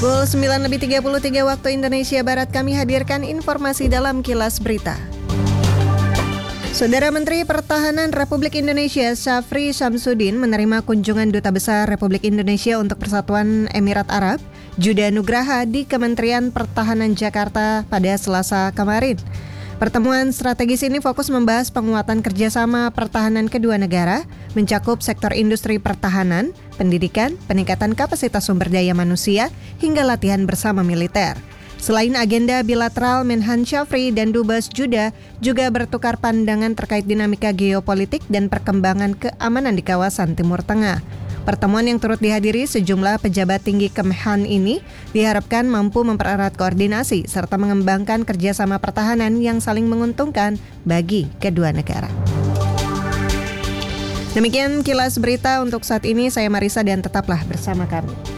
Pukul 9.33 waktu Indonesia Barat kami hadirkan informasi dalam Kilas Berita. Saudara Menteri Pertahanan Republik Indonesia Syafri Syamsuddin menerima kunjungan Duta Besar Republik Indonesia untuk Persatuan Emirat Arab, Juda Nugraha di Kementerian Pertahanan Jakarta pada Selasa kemarin. Pertemuan strategis ini fokus membahas penguatan kerjasama pertahanan kedua negara, mencakup sektor industri pertahanan, pendidikan, peningkatan kapasitas sumber daya manusia, hingga latihan bersama militer. Selain agenda bilateral, Menhan Syafri dan Dubes Juda juga bertukar pandangan terkait dinamika geopolitik dan perkembangan keamanan di kawasan Timur Tengah. Pertemuan yang turut dihadiri sejumlah pejabat tinggi Kemhan ini diharapkan mampu mempererat koordinasi serta mengembangkan kerjasama pertahanan yang saling menguntungkan bagi kedua negara. Demikian Kilas Berita untuk saat ini, saya Marisa dan tetaplah bersama kami.